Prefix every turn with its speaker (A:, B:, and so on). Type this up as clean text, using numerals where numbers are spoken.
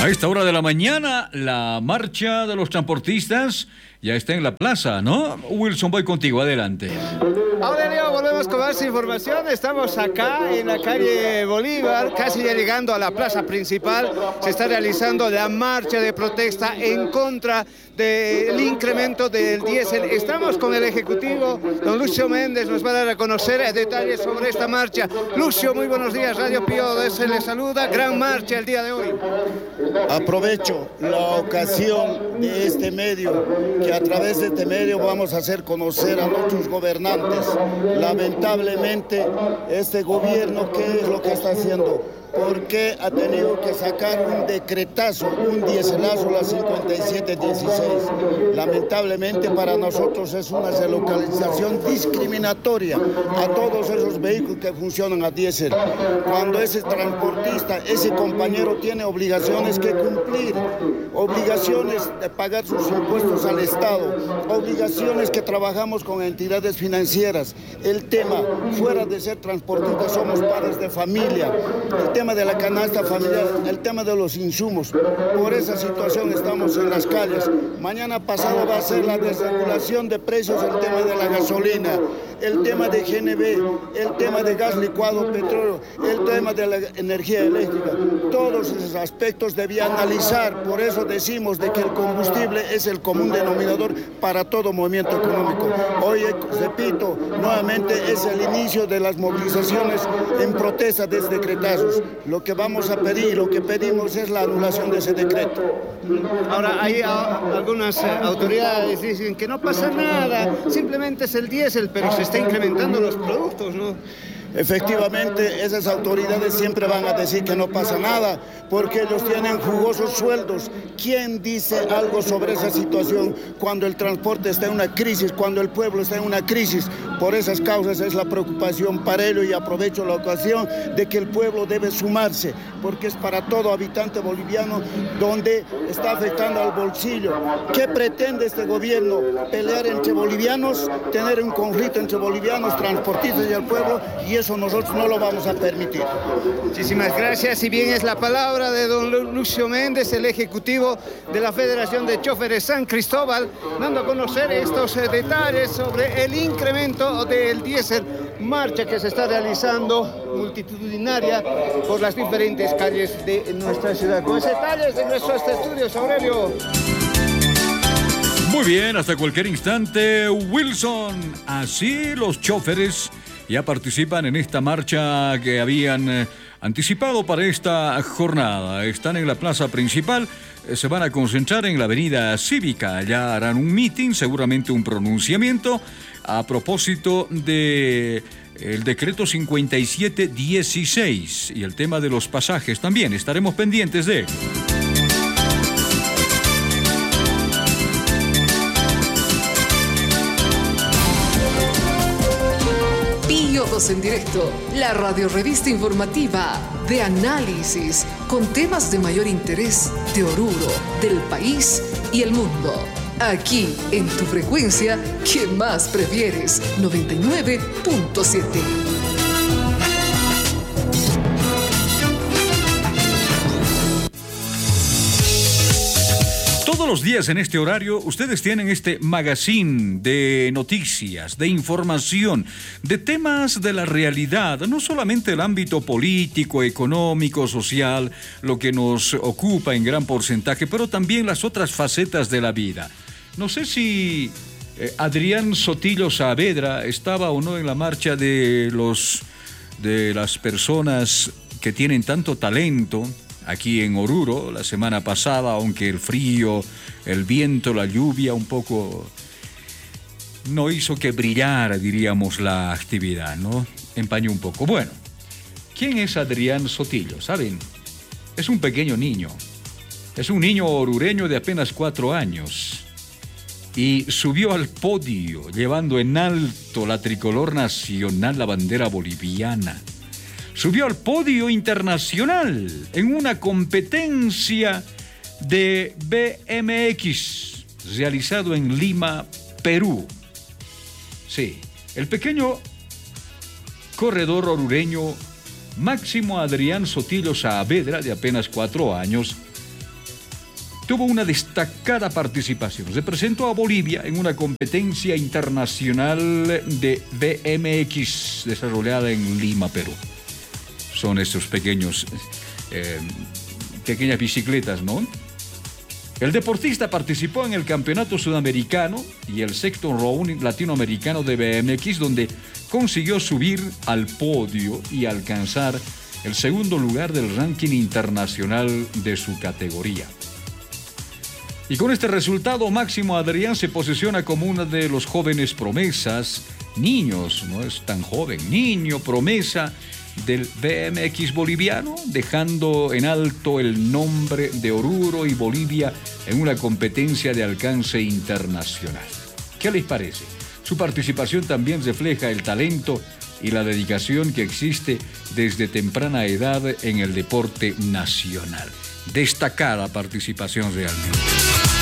A: A esta hora de la mañana, la marcha de los transportistas ya está en la plaza, ¿no? Wilson, voy contigo, adelante.
B: Aurelio, volvemos con más información. Estamos acá en la calle Bolívar, casi ya llegando a la plaza principal. Se está realizando la marcha de protesta en contra del incremento del diésel. Estamos con el ejecutivo, don Lucio Méndez, nos va a dar a conocer detalles sobre esta marcha. Lucio, muy buenos días, Radio Pío se le saluda. Gran marcha el día de hoy.
C: Aprovecho la ocasión de este medio, que a través de este medio vamos a hacer conocer a nuestros gobernantes. Lamentablemente, este gobierno, ¿qué es lo que está haciendo? ¿Por qué ha tenido que sacar un decretazo, un dieselazo, la 5716? Lamentablemente para nosotros es una relocalización discriminatoria a todos esos vehículos que funcionan a diésel. Cuando ese transportista, ese compañero tiene obligaciones que cumplir, obligaciones de pagar sus impuestos al Estado, obligaciones que trabajamos con entidades financieras. El tema, fuera de ser transportistas, somos padres de familia. El tema de la canasta familiar, el tema de los insumos. Por esa situación estamos en las calles. Mañana pasado va a ser la desregulación de precios, el tema de la gasolina, el tema de GNB, el tema de gas licuado, petróleo, el tema de la energía eléctrica. Todos esos aspectos debía analizar. Por eso decimos de que el combustible es el común denominador para todo movimiento económico. Hoy, repito, nuevamente es el inicio de las movilizaciones en protesta de estos decretazos. Lo que vamos a pedir, lo que pedimos es la anulación de ese decreto.
B: Ahora, hay algunas autoridades que dicen que no pasa nada, simplemente es el diésel, pero se está incrementando los productos, ¿no?
C: Efectivamente, esas autoridades siempre van a decir que no pasa nada, porque ellos tienen jugosos sueldos. ¿Quién dice algo sobre esa situación cuando el transporte está en una crisis, cuando el pueblo está en una crisis? Por esas causas es la preocupación para ello, y aprovecho la ocasión de que el pueblo debe sumarse, porque es para todo habitante boliviano donde está afectando al bolsillo. ¿Qué pretende este gobierno? ¿Pelear entre bolivianos? ¿Tener un conflicto entre bolivianos, transportistas y el pueblo? Y eso nosotros no lo vamos a permitir.
B: Muchísimas gracias. Y bien, es la palabra de don Lucio Méndez, el ejecutivo de la Federación de Choferes San Cristóbal, dando a conocer estos detalles sobre el incremento del diésel. Marcha que se está realizando multitudinaria por las diferentes calles de nuestra ciudad. Con detalles de nuestros estudios, Aurelio.
A: Muy bien, hasta cualquier instante, Wilson. Así los choferes ya participan en esta marcha que habían anticipado para esta jornada. Están en la plaza principal, se van a concentrar en la avenida Cívica. Allá harán un meeting, seguramente un pronunciamiento a propósito de el decreto 5716 y el tema de los pasajes también. Estaremos pendientes de él.
D: Pío2 en directo, la radiorrevista informativa de análisis con temas de mayor interés de Oruro, del país y el mundo. Aquí en tu frecuencia que más prefieres, 99.7.
A: Todos los días en este horario ustedes tienen este magazine de noticias, de información, de temas de la realidad, no solamente el ámbito político, económico, social, lo que nos ocupa en gran porcentaje, pero también las otras facetas de la vida. No sé si Adrián Sotillo Saavedra estaba o no en la marcha de las personas que tienen tanto talento aquí en Oruro la semana pasada, aunque el frío, el viento, la lluvia un poco no hizo que brillara, diríamos, la actividad, ¿no? Empañó un poco. Bueno, ¿quién es Adrián Sotillo? ¿Saben? Es un pequeño niño. Es un niño orureño de apenas 4 años. Y subió al podio llevando en alto la tricolor nacional, la bandera boliviana. Subió al podio internacional en una competencia de BMX realizado en Lima, Perú. Sí, el pequeño corredor orureño Máximo Adrián Sotillo Saavedra, de apenas 4 años, tuvo una destacada participación. Representó a Bolivia en una competencia internacional de BMX desarrollada en Lima, Perú. Son estos pequeñas bicicletas, ¿no? El deportista participó en el Campeonato Sudamericano y el sexto round latinoamericano de BMX, donde consiguió subir al podio y alcanzar el segundo lugar del ranking internacional de su categoría. Y con este resultado, Máximo Adrián se posiciona como uno de los jóvenes promesas, niños, no es tan joven, niño promesa del BMX boliviano, dejando en alto el nombre de Oruro y Bolivia en una competencia de alcance internacional. ¿Qué les parece? Su participación también refleja el talento y la dedicación que existe desde temprana edad en el deporte nacional. Destacada participación realmente.